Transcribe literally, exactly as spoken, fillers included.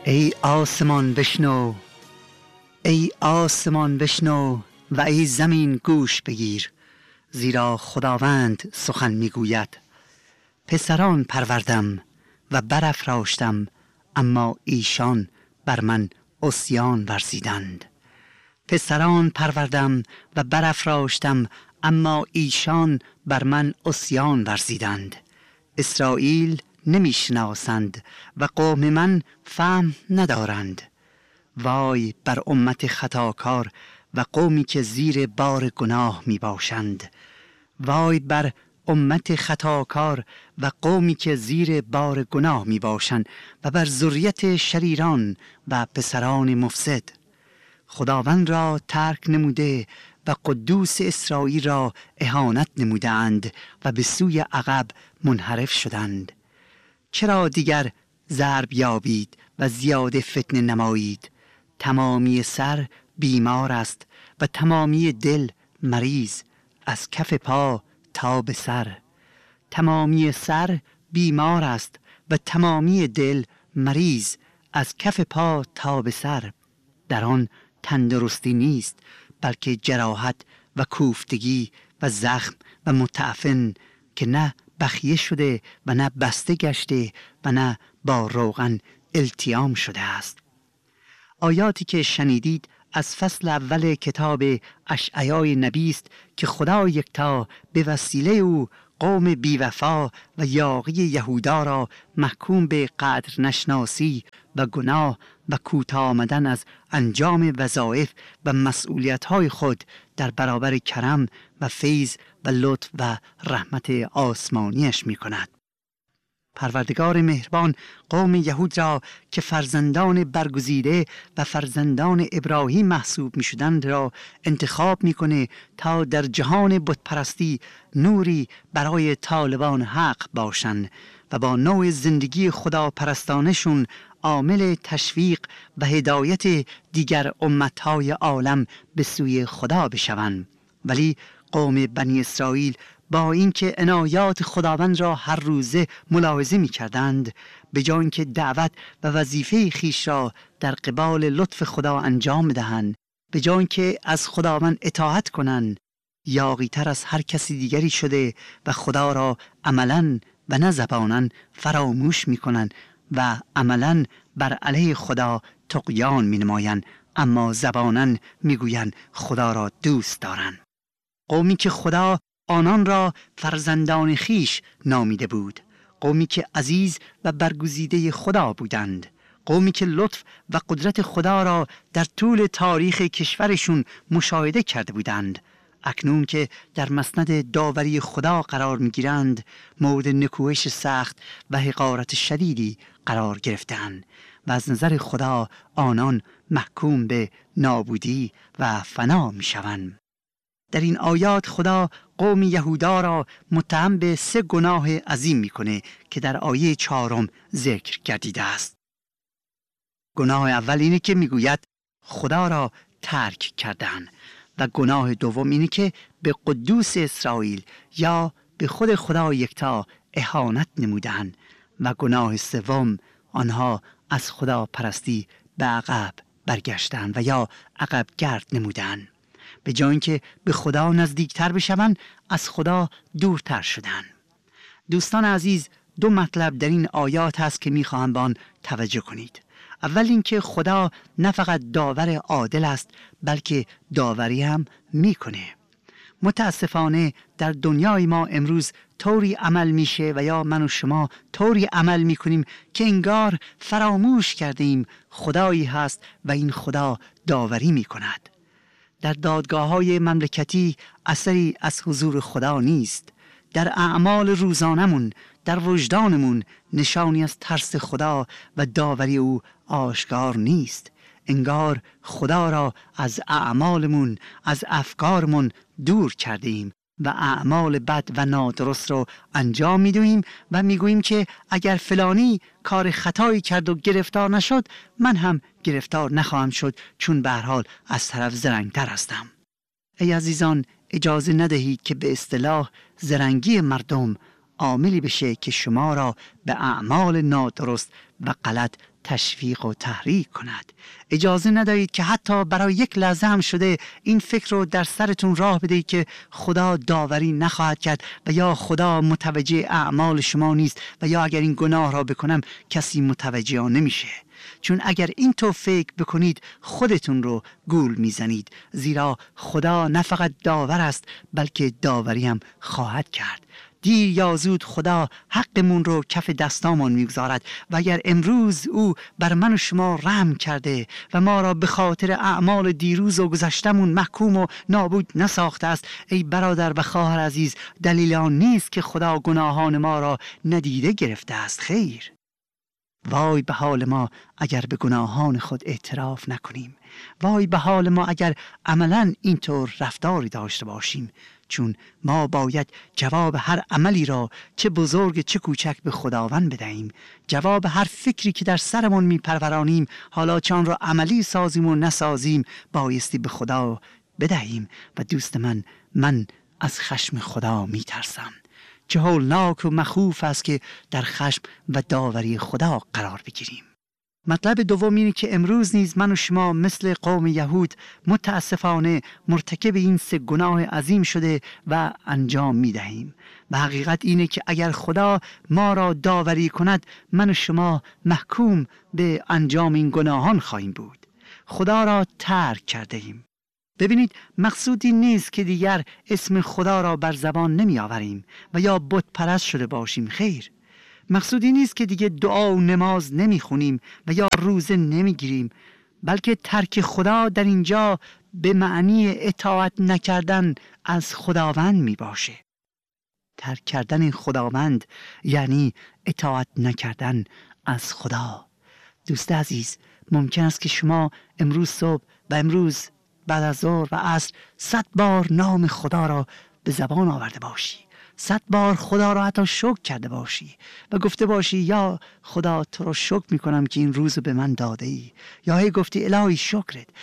ای آسمان بشنو، ای آسمان بشنو و ای زمین گوش بگیر، زیرا خداوند سخن میگوید. پسران پروردم و برافراشتم، اما ایشان بر من عصیان ورزیدند. پسران پروردم و برافراشتم، اما ایشان بر من عصیان ورزیدند. اسرائیل نمیشناسند و قوم من فهم ندارند. وای بر امت خطاکار و قومی که زیر بار گناه می باشند. وای بر امت خطاکار و قومی که زیر بار گناه می باشند و بر ذریت شریران و پسران مفسد. خداوند را ترک نموده و قدوس اسرائیل را اهانت نمودند و به سوی عقب منحرف شدند. چرا دیگر ضرب یابید و زیاده فتنه نمایید؟ تمامی سر بیمار است و تمامی دل مریض، از کف پا تا به سر. تمامی سر بیمار است و تمامی دل مریض، از کف پا تا به سر. در آن تندرستی نیست، بلکه جراحت و کوفتگی و زخم و متعفن که نه بخیه شده و نه بسته گشته و نه با روغن التیام شده است. آیاتی که شنیدید از فصل اول کتاب اشعیای نبی است که خدا یکتا به وسیله او قوم بیوفا و یاغی یهودا را محکوم به قدر نشناسی و گناه و کوتاه آمدن از انجام وظایف و مسئولیت‌های خود در برابر کرم و فیض و لطف و رحمت آسمانیش می‌کند. پروردگار مهربان قوم یهود را که فرزندان برگزیده و فرزندان ابراهیم محسوب می شدند را انتخاب میکنه تا در جهان بتپرستی نوری برای طالبان حق باشند و با نوع زندگی خدا پرستانشون عامل تشویق و هدایت دیگر امتهای عالم به سوی خدا بشوند. ولی قوم بنی اسرائیل با اینکه عنایات خداوند را هر روزه ملاحظه می کردند، به جای اینکه دعوت و وظیفه خیش را در قبال لطف خدا انجام دهند، به جای اینکه از خداوند اطاعت کنند، یاغی تر از هر کسی دیگری شده و خدا را عملاً و نه زباناً فراموش می کنند و عملاً بر علیه خدا طغیان می نمایند، اما زباناً می گویند خدا را دوست دارند. قومی که خدا آنان را فرزندان خیش نامیده بود، قومی که عزیز و برگزیده خدا بودند، قومی که لطف و قدرت خدا را در طول تاریخ کشورشون مشاهده کرده بودند، اکنون که در مسند داوری خدا قرار میگیرند مورد نکوهش سخت و حقارت شدیدی قرار گرفتند و از نظر خدا آنان محکوم به نابودی و فنا میشوند. در این آیات خدا قوم یهودا را متهم به سه گناه عظیم میکنه که در آیه چهارم ذکر گردیده است. گناه اول اینه که میگوید خدا را ترک کردن و گناه دوم اینه که به قدوس اسرائیل یا به خود خدا یکتا اهانت نمودن و گناه سوم آنها از خدا پرستی به عقب برگشتن و یا عقب گرد نمودن. به جای اینکه به خدا نزدیکتر بشوند از خدا دورتر شدن. دوستان عزیز، دو مطلب در این آیات هست که میخواهم به آن توجه کنید. اول اینکه خدا نه فقط داور عادل است بلکه داوری هم میکنه. متاسفانه در دنیای ما امروز طوری عمل میشه و یا من و شما طوری عمل میکنیم که انگار فراموش کردیم خدایی هست و این خدا داوری میکند. در دادگاه‌های مملکتی اثری از حضور خدا نیست. در اعمال روزانمون، در وجدانمون نشانی از ترس خدا و داوری او آشکار نیست. انگار خدا را از اعمالمون، از افکارمون دور کردیم و اعمال بد و نادرست رو انجام میدویم و میگوییم که اگر فلانی کار خطایی کرد و گرفتار نشد، من هم گرفتار نخواهم شد چون به هر حال از طرف زرنگتر هستم. ای عزیزان، اجازه ندهید که به اصطلاح زرنگی مردم عاملی بشه که شما را به اعمال نادرست و غلط تشویق و تحریک کند. اجازه ندهید که حتی برای یک لحظه هم شده این فکر رو در سرتون راه بدهید که خدا داوری نخواهد کرد و یا خدا متوجه اعمال شما نیست و یا اگر این گناه را بکنم کسی متوجه آن نمیشه. چون اگر این تو فکر بکنید خودتون رو گول میزنید، زیرا خدا نه فقط داور است بلکه داوری هم خواهد کرد. دیر یا زود خدا حقمون رو کف دستامون میگذارد و اگر امروز او بر من و شما رحم کرده و ما را به خاطر اعمال دیروز و گذشتمون محکوم و نابود نساخته است، ای برادر و خواهر عزیز، دلیل آن نیست که خدا گناهان ما را ندیده گرفته است. خیر، وای به حال ما اگر به گناهان خود اعتراف نکنیم. وای به حال ما اگر عملاً اینطور رفتاری داشته باشیم، چون ما باید جواب هر عملی را چه بزرگ چه کوچک به خداوند بدهیم. جواب هر فکری که در سرمون میپرورانیم، حالا چه آن را عملی سازیم و نسازیم، بایستی به خدا بدهیم. و دوست من، من از خشم خدا میترسم. چه هولناک و مخوف است که در خشم و داوری خدا قرار بگیریم. مطلب دوم اینه که امروز نیز من و شما مثل قوم یهود متاسفانه مرتکب این سه گناه عظیم شده و انجام می دهیم. و حقیقت اینه که اگر خدا ما را داوری کند، من و شما محکوم به انجام این گناهان خواهیم بود. خدا را ترک کرده ایم. ببینید، مقصودی نیست که دیگر اسم خدا را بر زبان نمی آوریم و یا بت پرست شده باشیم. خیر، مقصودی نیست که دیگه دعا و نماز نمی خونیم و یا روزه نمی گیریم، بلکه ترک خدا در اینجا به معنی اطاعت نکردن از خداوند می باشه. ترک کردن خداوند یعنی اطاعت نکردن از خدا. دوست عزیز، ممکن است که شما امروز صبح و امروز بعد از ظهر و عصر صد بار نام خدا را به زبان آورده باشی، صد بار خدا را حتی شکر کرده باشی و گفته باشی یا خدا تو را شکر میکنم که این روز به من داده ای، یا هی گفتی الهی شکرت،